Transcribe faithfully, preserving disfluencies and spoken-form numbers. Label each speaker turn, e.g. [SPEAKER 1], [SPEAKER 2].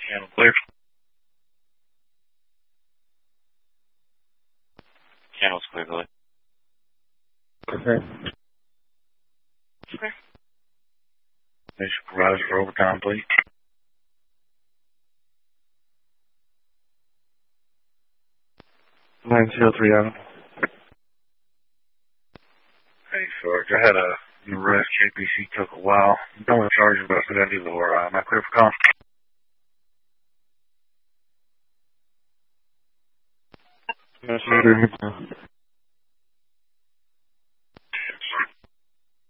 [SPEAKER 1] Channel clear. Channel's clear, go ahead.
[SPEAKER 2] Okay.
[SPEAKER 1] Okay. May supervisor for overtime, please.
[SPEAKER 2] nine zero three Adam.
[SPEAKER 1] Hey, Sarge, I had a, an arrest. J P C took a while. Don't want to charge you, but I forgot to do the or uh, am I clear for call?
[SPEAKER 2] Yes, sir.